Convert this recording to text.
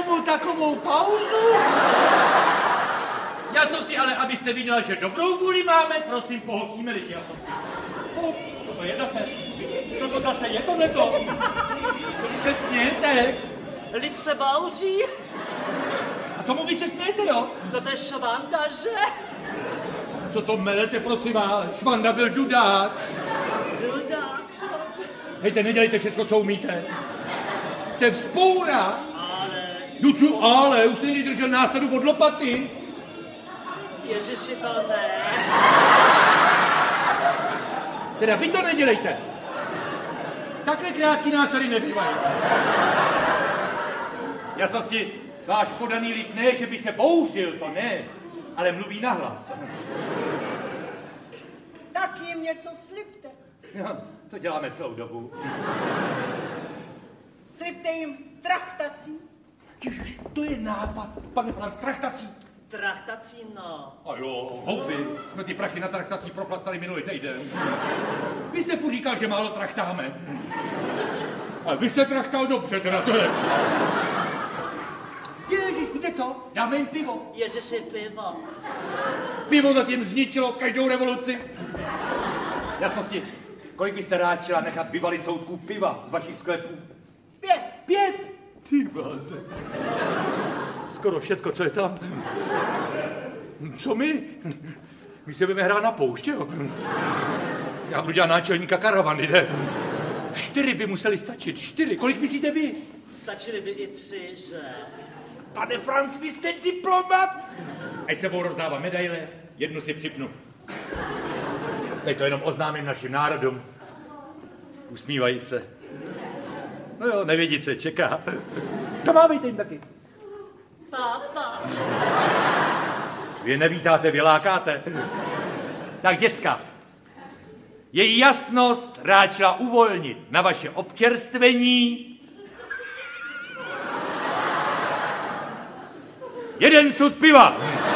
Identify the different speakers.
Speaker 1: tomu takovou pauzu? Já jsem si ale, abyste viděla, že dobrou vůli máme, prosím, pohostíme lidi. Co to je zase? Co to zase je tohleto? Co vy se smějete?
Speaker 2: Lid se bouří.
Speaker 1: A tomu vy se smějete, jo?
Speaker 2: No to je Švanda, že?
Speaker 1: Co to melete, prosím vás? Švanda byl dudák.
Speaker 2: Dudák, Švanda.
Speaker 1: Hejte, nedělejte všechno, co umíte. To je vzpoura.
Speaker 2: Ale...
Speaker 1: Duču, ale, už jste někdy držel násadu od lopaty.
Speaker 2: Ježiši, to ne.
Speaker 1: Teda vy to nedělejte. Takhle krátký násady nebývají. Jasnosti, váš podaný lid ne, že by se bouřil, to ne, ale mluví nahlas.
Speaker 3: Tak jim něco slibte.
Speaker 1: No, to děláme celou dobu.
Speaker 3: Slibte jim trachtací.
Speaker 1: Ježiš, to je nápad, pane Franc, trachtací.
Speaker 2: Trachtací, no.
Speaker 1: A jo, houby, jsme ty prachy na trachtací proplastali minulý týden. Vy jste říkal, že málo trachtáme. Ale vy jste trachtal dobře, teda to je. Ježiš, víte co? Dáme jim pivo.
Speaker 2: Ježiši, pivo.
Speaker 1: Pivo zatím zničilo každou revoluci. Jasnosti, kolik byste rád chtěla nechat vyvalit soutků piva z vašich sklepů?
Speaker 3: 5.
Speaker 1: 5? Ty bláze. Skoro všecko, co je tam. Co my? My se budeme hrát na pouště, jo? Já budu dělat náčelníka karavany, jde. 4 by museli stačit, 4. Kolik myslíte vy?
Speaker 2: Stačili by i 3, že?
Speaker 1: Pane Franc, vy jste diplomat. Až se budou rozdávat medaile, jednu si připnu. Teď to jenom oznámím našim národům. Usmívají se. No jo, nevědí, co čeká. Zamávejte jim taky.
Speaker 2: Pápa.
Speaker 1: Vy nevítáte, vy lákáte. Tak, děcka, její jasnost ráčila uvolnit na vaše občerstvení 1 sud piva.